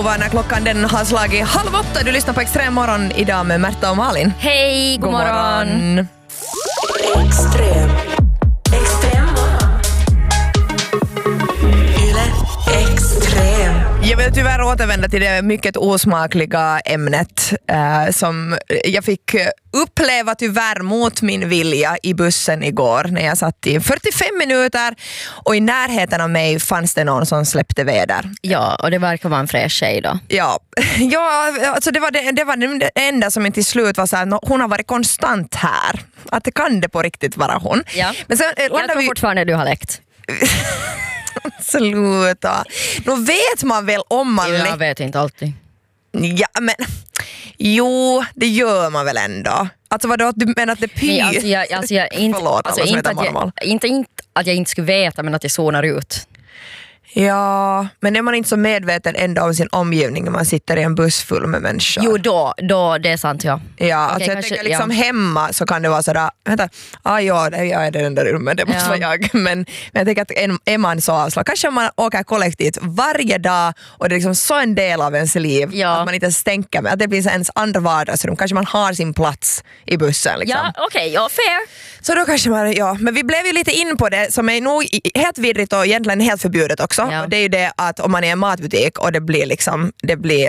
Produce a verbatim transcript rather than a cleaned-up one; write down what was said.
När klockan den har slagit halv åtta. Du lyssnar på Extrem morgon idag med Märta och Malin. Hej, god, god morgon. morgon. Extrem. Extrem morgon. Yle Extrem. Jag vill tyvärr återvända till det mycket osmakliga ämnet eh, som jag fick uppleva tyvärr mot min vilja i bussen igår när jag satt i fyrtiofem minuter och i närheten av mig fanns det någon som släppte väder. Ja, och det verkar vara en fräsch tjej då. Ja, ja alltså det, var det, det var det enda som till slut var så här, hon har varit konstant här. Att det kan det på riktigt vara hon. Ja. Men sen, eh, jag tror vi... fortfarande du har läckt. Sluta. Då vet man väl om man... Jag vet inte alltid. Ja, men... Jo, det gör man väl ändå. Alltså vadå, att du menar att det pyr? Nej, alltså jag, alltså jag, inte, Förlåt, alltså inte, att jag, inte, inte att jag inte skulle veta, men att jag zonar ut. Ja, men är man inte så medveten ändå om sin omgivning när man sitter i en buss full med människor? Jo, då, då det är sant, ja. Ja, okay, alltså jag kanske, tänker liksom ja. hemma så kan det vara sådär, vänta, ah, ja, det, jag är den där rummet, det måste ja. vara jag. Men, men jag tänker att en, är man så avslag, kanske man åker kollektivt varje dag och det är liksom så en del av ens liv ja. att man inte ens tänker med, att det blir så ens andra vardagsrum, kanske man har sin plats i bussen. Liksom. Ja, okej, okay, ja, fair. Så då kanske man, ja, men vi blev ju lite in på det som är nog helt vidrigt och egentligen helt förbjudet också. Ja. Och det är ju det att om man är i en matbutik och det blir liksom, det blir